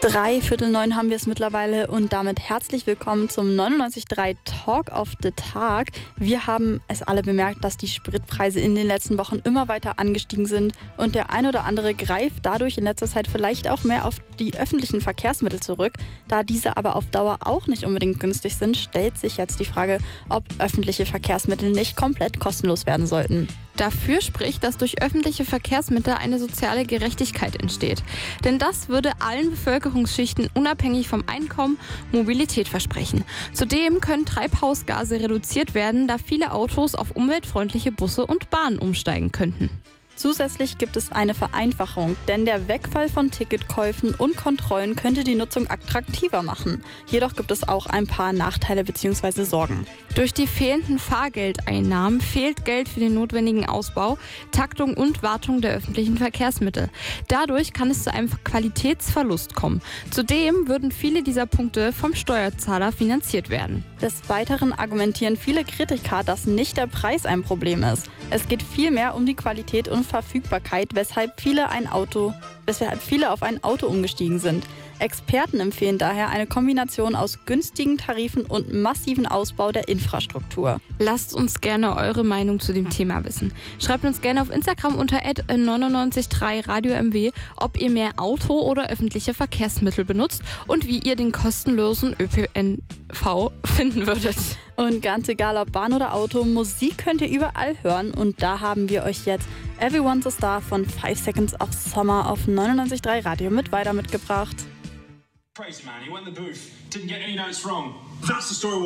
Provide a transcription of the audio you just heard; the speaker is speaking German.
8:45 haben wir es mittlerweile und damit herzlich willkommen zum 99.3 Talk of the Tag. Wir haben es alle bemerkt, dass die Spritpreise in den letzten Wochen immer weiter angestiegen sind und der ein oder andere greift dadurch in letzter Zeit vielleicht auch mehr auf die öffentlichen Verkehrsmittel zurück. Da diese aber auf Dauer auch nicht unbedingt günstig sind, stellt sich jetzt die Frage, ob öffentliche Verkehrsmittel nicht komplett kostenlos werden sollten. Dafür spricht, dass durch öffentliche Verkehrsmittel eine soziale Gerechtigkeit entsteht. Denn das würde allen Bevölkerungsschichten unabhängig vom Einkommen Mobilität versprechen. Zudem können Treibhausgase reduziert werden, da viele Autos auf umweltfreundliche Busse und Bahnen umsteigen könnten. Zusätzlich gibt es eine Vereinfachung, denn der Wegfall von Ticketkäufen und Kontrollen könnte die Nutzung attraktiver machen. Jedoch gibt es auch ein paar Nachteile bzw. Sorgen. Durch die fehlenden Fahrgeldeinnahmen fehlt Geld für den notwendigen Ausbau, Taktung und Wartung der öffentlichen Verkehrsmittel. Dadurch kann es zu einem Qualitätsverlust kommen. Zudem würden viele dieser Punkte vom Steuerzahler finanziert werden. Des Weiteren argumentieren viele Kritiker, dass nicht der Preis ein Problem ist. Es geht vielmehr um die Qualität und Verfügbarkeit, weshalb viele auf ein Auto umgestiegen sind. Experten empfehlen daher eine Kombination aus günstigen Tarifen und massiven Ausbau der Infrastruktur. Lasst uns gerne eure Meinung zu dem Thema wissen. Schreibt uns gerne auf Instagram unter @993radiomw, ob ihr mehr Auto oder öffentliche Verkehrsmittel benutzt und wie ihr den kostenlosen ÖPNV finden würdet. Und ganz egal ob Bahn oder Auto, Musik könnt ihr überall hören und da haben wir euch jetzt Everyone's a Star von 5 Seconds of Summer auf 99.3 Radio mitgebracht. Crazy man, he went in the booth, didn't get any notes wrong. That's the story.